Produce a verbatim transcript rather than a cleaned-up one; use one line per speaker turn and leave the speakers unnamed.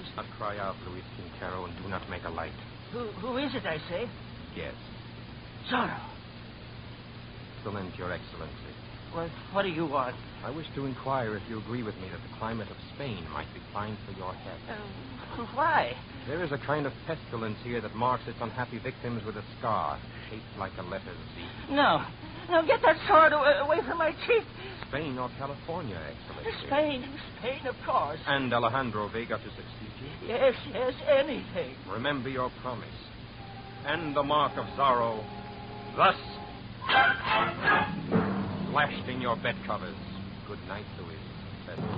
Not cry out, Luis Quintero, and do not make a light.
Who, who is it, I say?
Yes.
Zorro.
Excellent, Your Excellency.
What, what do you want?
I wish to inquire if you agree with me that the climate of Spain might be fine for your head.
Uh, why?
There is a kind of pestilence here that marks its unhappy victims with a scar shaped like a letter Z.
No. No, get that sword away, away from my cheek.
Spain or California, Excellency?
Spain. Spain, of course.
And Alejandro Vega to succeed you?
Yes, yes, anything.
Remember your promise. And the mark of Zorro, thus flashed in your bed covers. Good night, Luis.